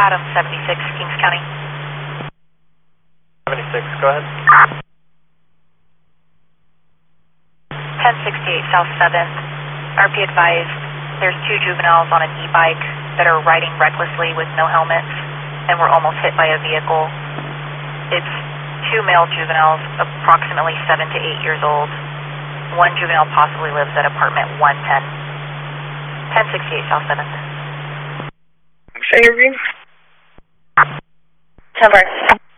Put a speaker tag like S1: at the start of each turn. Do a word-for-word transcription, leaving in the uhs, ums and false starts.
S1: Adam seventy-six, Kings County.
S2: seventy-six, go ahead.
S1: ten sixty-eight South seventh. R P advised there's two juveniles on an e-bike that are riding recklessly with no helmets and were almost hit by a vehicle. It's two male juveniles, approximately seven to eight years old. One juvenile possibly lives at apartment one ten. ten sixty-eight South seventh.
S3: Interview. ten